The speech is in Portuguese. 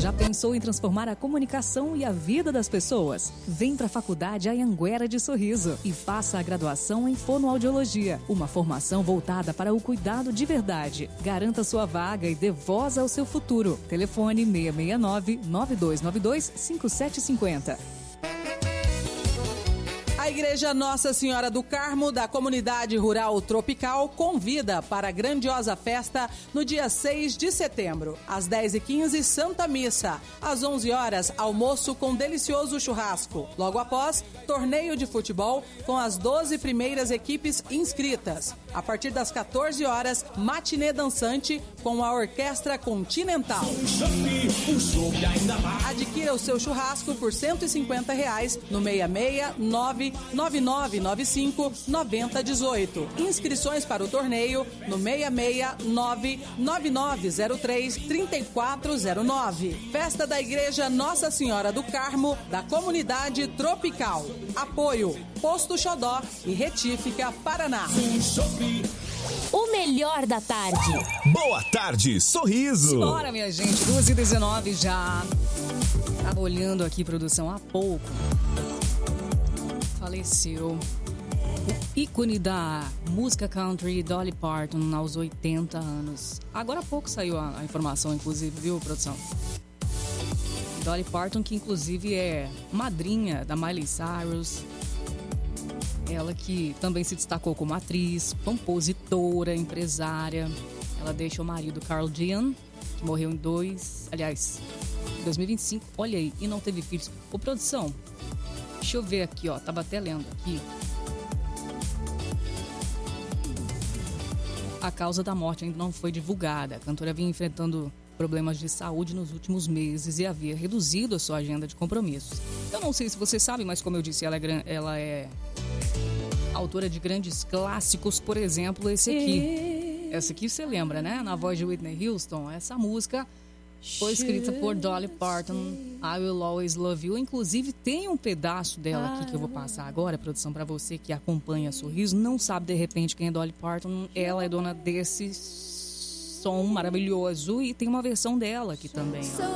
Já pensou em transformar a comunicação e a vida das pessoas? Vem para a Faculdade Anhanguera de Sorriso e faça a graduação em Fonoaudiologia, uma formação voltada para o cuidado de verdade. Garanta sua vaga e dê voz ao seu futuro. Telefone 669-9292-5750. A Igreja Nossa Senhora do Carmo, da Comunidade Rural Tropical, convida para a grandiosa festa no dia 6 de setembro. Às 10h15, Santa Missa. Às 11 horas, almoço com delicioso churrasco. Logo após, torneio de futebol com as 12 primeiras equipes inscritas. A partir das 14 horas, matinê dançante com a Orquestra Continental. Adquira o seu churrasco por R$150 no 669-9995-9018. Inscrições para o torneio no 669-9903-3409. Festa da Igreja Nossa Senhora do Carmo, da Comunidade Tropical. Apoio Posto Xodó e Retífica Paraná. O melhor da tarde. Boa tarde, Sorriso. Bora, minha gente, 2h19 já. Tava olhando aqui, produção, há pouco. Faleceu o ícone da música country, Dolly Parton, aos 80 anos. Agora há pouco saiu a informação, inclusive, viu, produção? Dolly Parton, que inclusive é madrinha da Miley Cyrus. Ela que também se destacou como atriz, compositora, empresária. Ela deixa o marido Carl Dean, que morreu em 2025, olha aí, e não teve filhos. Ô, produção, deixa eu ver aqui, ó, tava até lendo aqui. A causa da morte ainda não foi divulgada. A cantora vinha enfrentando problemas de saúde nos últimos meses e havia reduzido a sua agenda de compromissos. Eu não sei se você sabe, mas como eu disse, ela é autora de grandes clássicos, por exemplo, esse aqui. Essa aqui você lembra, né? Na voz de Whitney Houston. Essa música foi escrita por Dolly Parton, I Will Always Love You. Inclusive, tem um pedaço dela aqui que eu vou passar agora, produção, para você que acompanha Sorriso. Não sabe, de repente, quem é Dolly Parton. Ela é dona desse som maravilhoso e tem uma versão dela aqui também, ó.